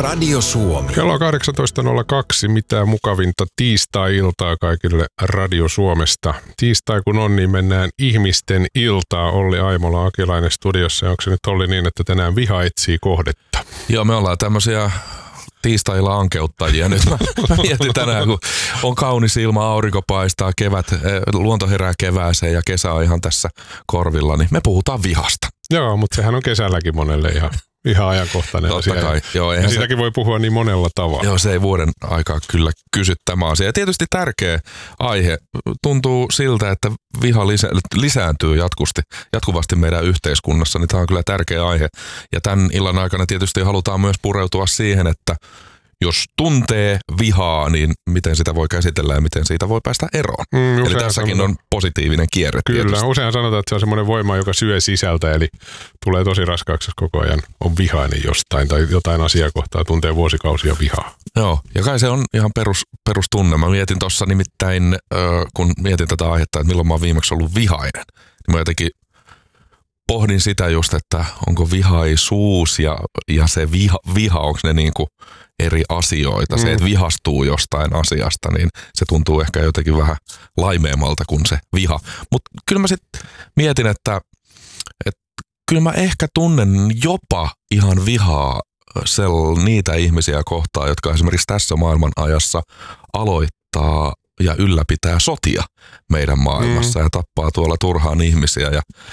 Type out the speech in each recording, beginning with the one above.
Radio Suomi. Kello on 18.02. Mitä mukavinta tiistai-iltaa kaikille Radio Suomesta. Tiistai kun on, niin mennään ihmisten iltaa. Olli Aimola, Akilainen studiossa. Onko se nyt Olli niin, että tänään viha etsii kohdetta? Joo, me ollaan tämmöisiä tiistailla ankeuttajia. Nyt mä mietin tänään, kun on kaunis ilma, aurinko paistaa, luonto herää kevääseen ja kesä on ihan tässä korvilla, niin me puhutaan vihasta. Joo, mutta sehän on kesälläkin monelle ihan ajankohtainen Totta asia. kai. Joo, ja sitäkin voi puhua niin monella tavalla. Joo, se ei vuoden aikaa kyllä kysy tämä asia. Ja tietysti tärkeä aihe. Tuntuu siltä, että viha lisääntyy jatkuvasti meidän yhteiskunnassa, niin tämä on kyllä tärkeä aihe. Ja tämän illan aikana tietysti halutaan myös pureutua siihen, että jos tuntee vihaa, niin miten sitä voi käsitellä ja miten siitä voi päästä eroon. Eli tässäkin on positiivinen kierre. Kyllä, tietysti. Usein sanotaan, että se on semmoinen voima, joka syö sisältä, eli tulee tosi raskaaksi, jos koko ajan on vihainen jostain tai jotain asiakohtaa, tuntee vuosikausia vihaa. Joo, ja kai se on ihan perustunne. Mä mietin tuossa nimittäin, kun mietin tätä aihetta, että milloin mä oon viimeksi ollut vihainen, niin mä jotenkin pohdin sitä just, että onko vihaisuus ja se viha onko ne niinku eri asioita. Se, että vihastuu jostain asiasta, niin se tuntuu ehkä jotenkin vähän laimeemmalta kuin se viha. Mutta kyllä mä sitten mietin, että kyllä mä ehkä tunnen jopa ihan vihaa niitä ihmisiä kohtaan, jotka esimerkiksi tässä maailman ajassa aloittaa ja ylläpitää sotia meidän maailmassa ja tappaa tuolla turhaan ihmisiä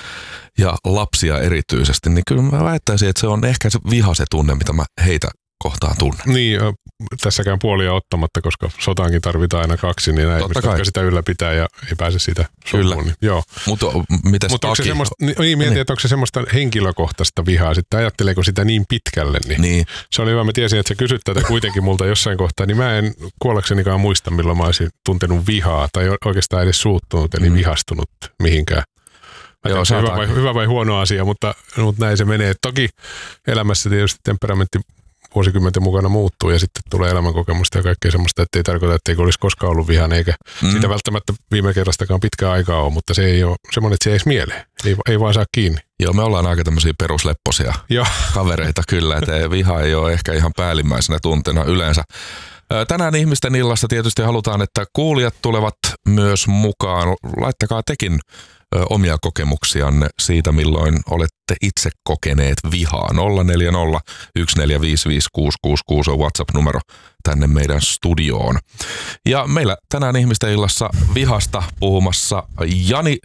ja lapsia erityisesti, niin kyllä mä väittäisin, että se on ehkä se viha se tunne, mitä mä heitä kohtaan tunnen. Niin, tässäkään puolia ottamatta, koska sotaankin tarvitaan aina kaksi, niin näin ihmiset, jotka sitä ylläpitää ja ei pääse siitä sopuun. Niin, joo. Mutta mitäs onko se semmoista, mietin, että onko se semmoista henkilökohtaista vihaa, sitten ajatteleeko sitä niin pitkälle, niin. Se oli hyvä, mä tiesin, että sä kysyt tätä kuitenkin multa jossain kohtaa, niin mä en kuollaksenikaan muista, milloin mä olisin tuntenut vihaa tai oikeastaan edes suuttunut, eli vihastunut mihinkään. Joo, se on hyvä vai huono asia, mutta näin se menee. Toki elämässä tietysti temperamentti vuosikymmenten mukana muuttuu ja sitten tulee elämänkokemusta ja kaikkea semmoista, että ei tarkoita, että ei olisi koskaan ollut vihainen eikä sitä välttämättä viime kerrastakaan pitkään aikaa ole, mutta se ei ole semmoinen, että se ei edes mieleen. Ei vaan saa kiinni. Joo, me ollaan aika tämmöisiä peruslepposia kavereita kyllä, että viha ei ole ehkä ihan päällimmäisenä tunteena yleensä. Tänään ihmisten illassa tietysti halutaan, että kuulijat tulevat myös mukaan. Laittakaa tekin omia kokemuksianne siitä, milloin olette itse kokeneet vihaa. 040 1455 666 on WhatsApp-numero tänne meidän studioon. Ja meillä tänään ihmisten illassa vihasta puhumassa Jani